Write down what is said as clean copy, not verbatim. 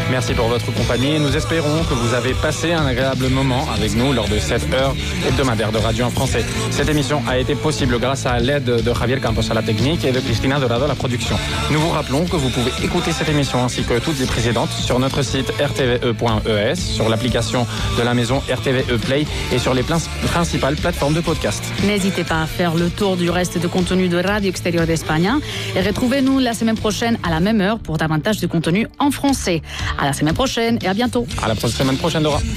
Merci pour votre compagnie et nous espérons que vous avez passé un agréable moment avec nous lors de cette heure hebdomadaire de radio en français. Cette émission a été possible grâce à l'aide de Javier Campos à la technique et de Cristina Dorado à la production. Nous vous rappelons que vous pouvez écouter cette émission ainsi que toutes les précédentes sur notre site rtve.es, sur l'application de la maison RTVE Play et sur les principales plateformes de podcast. N'hésitez pas à faire le tour du reste de contenu de Radio Extérieur d'Espagne et retrouvez-nous la semaine prochaine à la même heure pour davantage de contenu en français. À la semaine prochaine et à bientôt. À la semaine prochaine, Dora.